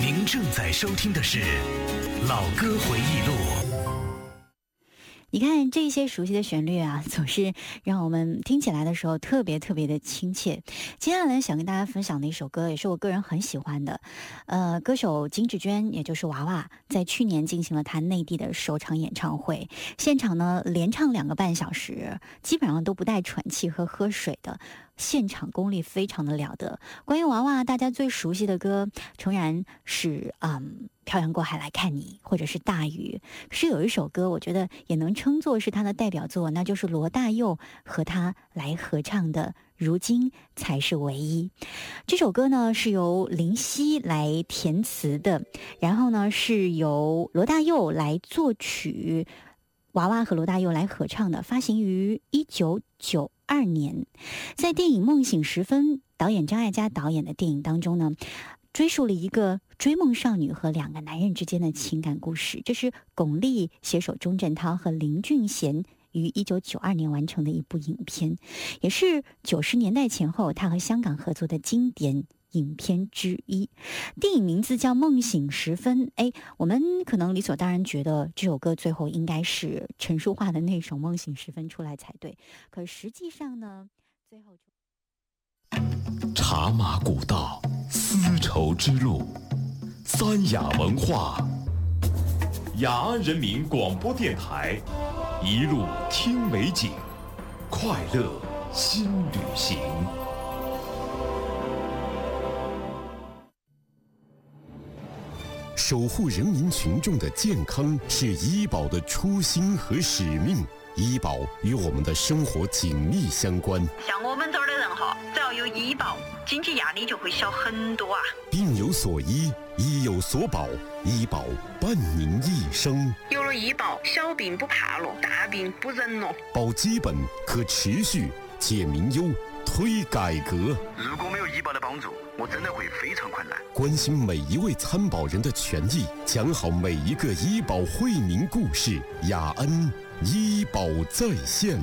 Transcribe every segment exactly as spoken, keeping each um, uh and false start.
您正在收听的是《老歌回忆录》。 你看这些熟悉的旋律啊，总是让我们听起来的时候特别特别的亲切。接下来想跟大家分享的一首歌，也是我个人很喜欢的。呃，歌手金智娟，也就是娃娃，在去年进行了她内地的首场演唱会，现场呢连唱两个半小时，基本上都不带喘气和喝水的。现场功力非常的了得。关于娃娃，大家最熟悉的歌，诚然是嗯，漂洋过海来看你，或者是大雨。可是有一首歌，我觉得也能称作是他的代表作，那就是罗大佑和他来合唱的《如今才是唯一》。这首歌呢是由林夕来填词的，然后呢是由罗大佑来作曲，娃娃和罗大佑来合唱的，发行于一九九二年。在电影《梦醒时分》，导演张艾嘉导演的电影当中呢，追溯了一个追梦少女和两个男人之间的情感故事。这是巩俐携手钟镇涛和林俊贤于一九九二年完成的一部影片，也是九十年代前后他和香港合作的经典影片之一。电影名字叫《梦醒时分》。哎，我们可能理所当然觉得这首歌最后应该是陈淑桦的那首《梦醒时分》出来才对，可实际上呢，最后就茶马古道，丝绸之路，三雅文化，雅安人民广播电台，一路听美景，快乐新旅行。守护人民群众的健康是医保的初心和使命，医保与我们的生活紧密相关。 像我们这儿的人哈，只要有医保，经济压力就会小很多啊。 病有所医，医有所保，医保伴您一生。 有了医保，小病不怕了，大病不忍了。 保基本，可持续，解民忧，推改革。 如果没有医保的帮助，我真的会非常困难。 关心每一位参保人的权益，讲好每一个医保惠民故事。雅安医保在线。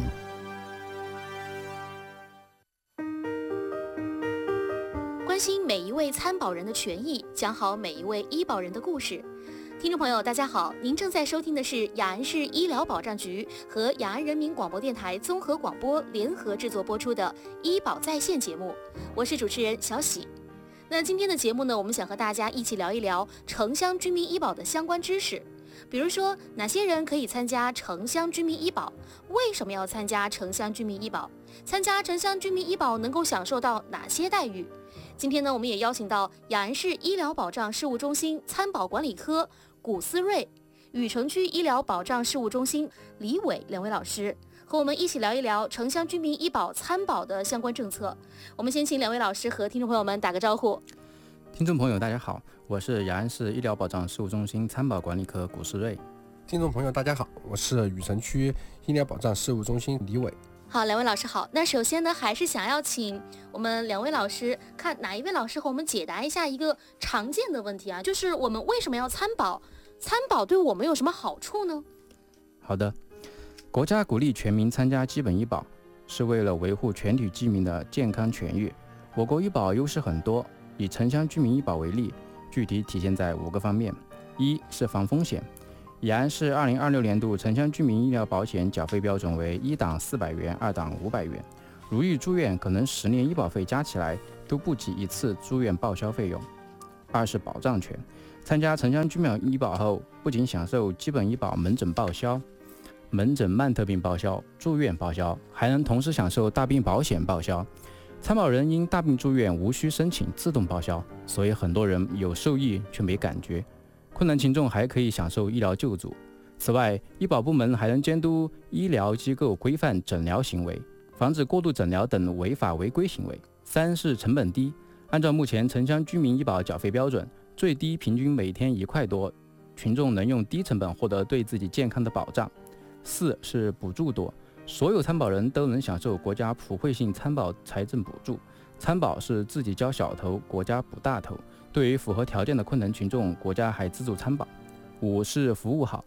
关心每一位参保人的权益，讲好每一位医保人的故事。听众朋友大家好，您正在收听的是雅安市医疗保障局和雅安人民广播电台综合广播联合制作播出的医保在线节目，我是主持人小喜。那今天的节目呢，我们想和大家一起聊一聊城乡居民医保的相关知识，比如说哪些人可以参加城乡居民医保，为什么要参加城乡居民医保，参加城乡居民医保能够享受到哪些待遇。今天呢，我们也邀请到雅安市医疗保障事务中心参保管理科古思睿、禹城区医疗保障事务中心李伟两位老师，和我们一起聊一聊城乡居民医保参保的相关政策。我们先请两位老师和听众朋友们打个招呼。 听众朋友大家好，我是雅安市医疗保障事务中心参保管理科古思睿。 听众朋友大家好，我是禹城区医疗保障事务中心李伟。 好，两位老师好。那首先呢，还是想要请我们两位老师看哪一位老师和我们解答一下一个常见的问题啊，就是我们为什么要参保？参保对我们有什么好处呢？ 好的，国家鼓励全民参加基本医保，是为了维护全体居民的健康权益。我国医保优势很多，以城乡居民医保为例，具体体现在五个方面。一是防风险。雅安市二零二六年度城乡居民医疗保险缴费标准为一档四百元，二档五百元。如遇住院，可能十年医保费加起来都不及一次住院报销费用。二是保障权。参加城乡居民医保后，不仅享受基本医保门诊报销、门诊慢特病报销、住院报销，还能同时享受大病保险报销。参保人因大病住院无需申请自动报销，所以很多人有受益却没感觉。困难群众还可以享受医疗救助。此外，医保部门还能监督医疗机构规范诊疗行为，防止过度诊疗等违法违规行为。三是成本低。按照目前城乡居民医保缴费标准，最低平均每天一块多，群众能用低成本获得对自己健康的保障。四是补助多。所有参保人都能享受国家普惠性参保财政补助，参保是自己交小头，国家补大头。对于符合条件的困难群众，国家还资助参保。五是服务好。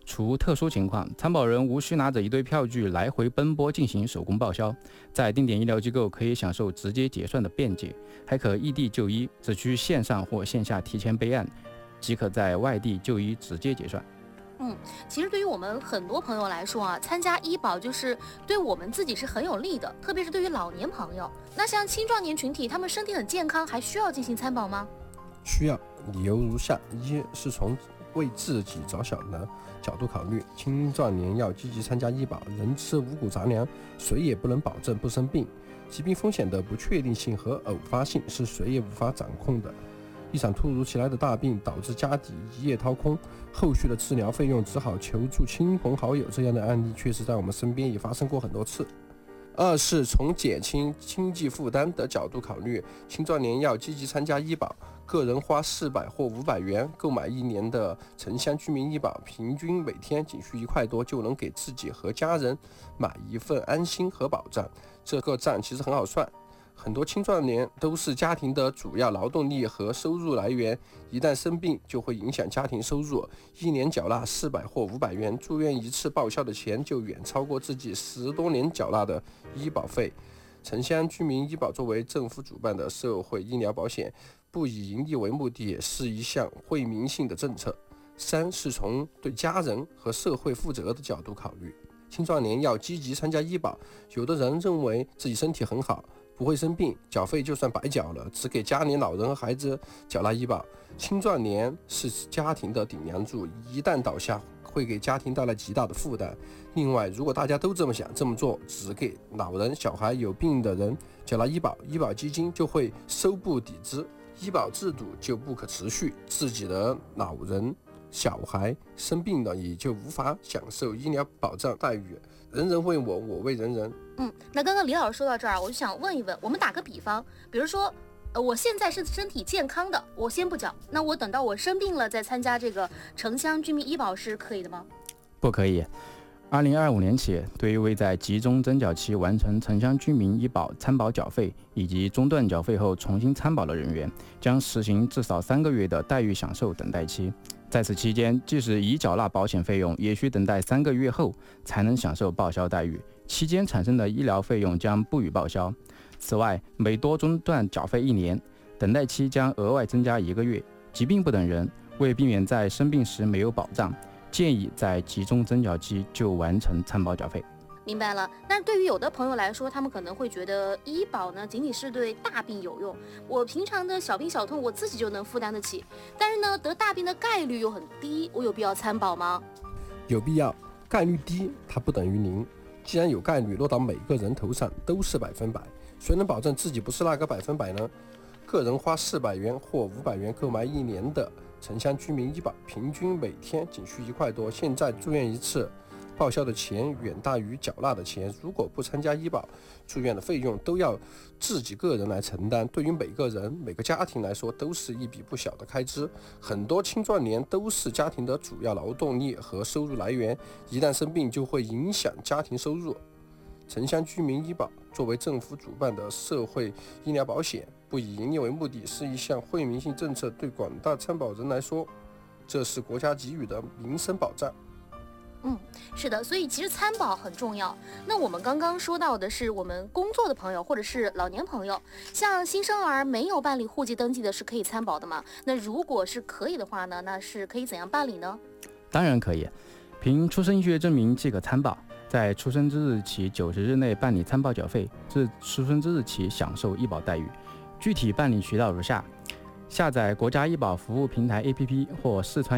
除特殊情况，参保人无需拿着一堆票据来回奔波进行手工报销，在定点医疗机构可以享受直接结算的便捷，还可异地就医，只需线上或线下提前备案，即可在外地就医直接结算。 嗯，其实对于我们很多朋友来说啊，参加医保就是对我们自己是很有利的，特别是对于老年朋友。那像青壮年群体，他们身体很健康，还需要进行参保吗？ 需要，理由如下：一是从为自己着想的角度考虑，青壮年要积极参加医保，人吃五谷杂粮，谁也不能保证不生病。疾病风险的不确定性和偶发性是谁也无法掌控的。一场突如其来的大病导致家底一夜掏空，后续的治疗费用只好求助亲朋好友，这样的案例确实在我们身边也发生过很多次。二是从减轻经济负担的角度考虑，青壮年要积极参加医保，个人花四百或五百元购买一年的城乡居民医保，平均每天仅需一块多就能给自己和家人买一份安心和保障。这个账其实很好算，很多青壮年都是家庭的主要劳动力和收入来源，一旦生病就会影响家庭收入，一年缴纳四百或五百元，住院一次报销的钱就远超过自己十多年缴纳的医保费。城乡居民医保作为政府主办的社会医疗保险，不以盈利为目的，也是一项惠民性的政策。三是从对家人和社会负责的角度考虑，青壮年要积极参加医保。有的人认为自己身体很好，不会生病，缴费就算白缴了，只给家里老人和孩子缴纳医保。青壮年是家庭的顶梁柱，一旦倒下会给家庭带来极大的负担。另外，如果大家都这么想这么做，只给老人、小孩、有病的人缴纳医保，医保基金就会收不抵支，医保制度就不可持续，自己的老人、小孩生病了也就无法享受医疗保障待遇。人人为我，我为人人。 嗯，那刚刚李老师说到这儿，我就想问一问，我们打个比方，比如说呃，我现在是身体健康的，我先不缴，那我等到我生病了再参加这个城乡居民医保是可以的吗？ 不可以。二零二五年起，对于未在集中征缴期完成城乡居民医保参保缴费以及中断缴费后重新参保的人员，将实行至少三个月的待遇享受等待期。在此期间，即使已缴纳保险费用，也需等待三个月后才能享受报销待遇，期间产生的医疗费用将不予报销。此外，每多中断缴费一年，等待期将额外增加一个月。疾病不等人，为避免在生病时没有保障，建议在集中征缴期就完成参保缴费。 明白了。但是对于有的朋友来说，他们可能会觉得医保呢仅仅是对大病有用，我平常的小病小痛我自己就能负担得起，但是呢得大病的概率又很低，我有必要参保吗？ 有必要，概率低它不等于零，既然有概率落到每个人头上都是百分百，谁能保证自己不是那个百分百呢？个人花四百元或五百元购买一年的城乡居民医保，平均每天仅需一块多，现在住院一次报销的钱远大于缴纳的钱，如果不参加医保，住院的费用都要自己个人来承担，对于每个人每个家庭来说都是一笔不小的开支。很多青壮年都是家庭的主要劳动力和收入来源，一旦生病就会影响家庭收入。城乡居民医保作为政府主办的社会医疗保险，不以盈利为目的，是一项惠民性政策，对广大参保人来说，这是国家给予的民生保障。 嗯，是的，所以其实参保很重要。那我们刚刚说到的是我们工作的朋友或者是老年朋友，像新生儿没有办理户籍登记的是可以参保的吗？那如果是可以的话呢，那是可以怎样办理呢？ 当然可以，凭出生医学证明即可参保，在出生之日起九十日内办理参保缴费，自出生之日起享受医保待遇。具体办理渠道如下：下载国家医保服务平台 A P P 或四川